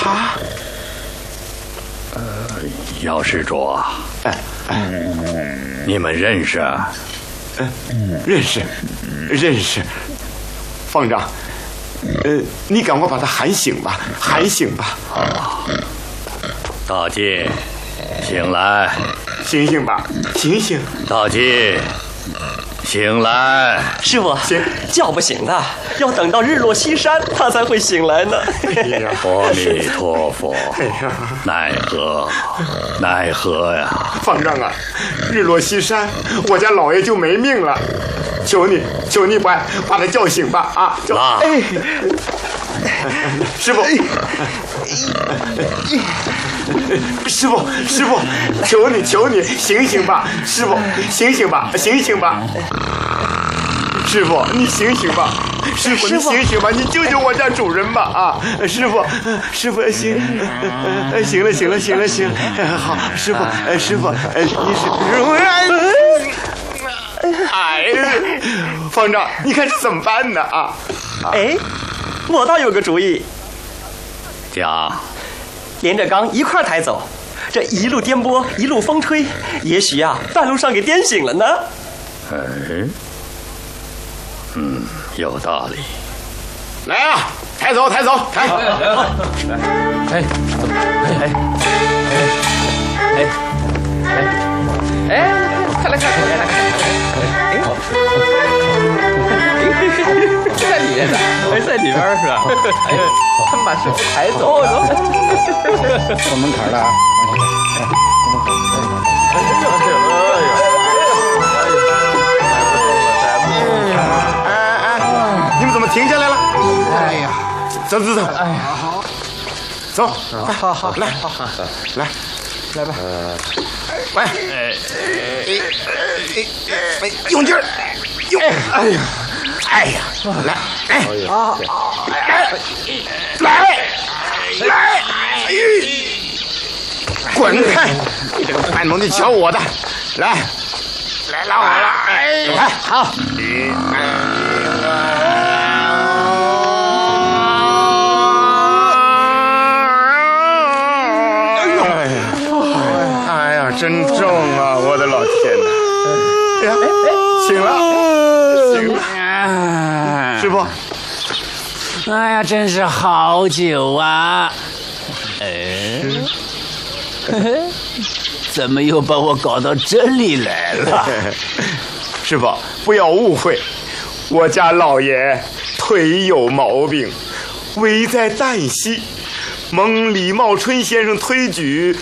啊？ 姚施主，你们认识？ 认识。方丈，你赶快把他喊醒吧，喊醒吧。 大吉，醒来！ 醒醒吧，醒醒！ 大吉，醒来！ 师傅，叫不醒他，要等到日落西山，他才会醒来呢。 阿弥陀佛，奈何呀！ 方丈啊，日落西山，我家老爷就没命了。求你把他叫醒吧！啊，师傅，师傅，求你，醒醒吧！师傅，醒醒吧！师傅，你醒醒吧！师傅，你醒醒吧！你救救我家主人吧！啊，师傅，行了，好，师傅，你是。方丈，你看这怎么办呢？啊！ 我倒有个主意， 讲， 连着缸一块抬走，这一路颠簸，一路风吹，也许半路上给颠醒了呢。 有道理。 来啊，抬走！ 快来！在里面呢，在里边是吧？他们把师傅抬走了。 过门槛了啊！ 你们怎么停下来了？ 哎呀， 走！哎呀，走，好，来吧，来，用劲儿，哎呀，来，滚开！你这个卖萌的，瞧我的，来，拉好了，来，好。真重啊！我的老天哪！醒了！师傅， 哎呀，真是好酒啊！怎么又把我搞到这里来了？ 师傅，不要误会，我家老爷腿有毛病，危在旦夕，蒙李茂春先生推举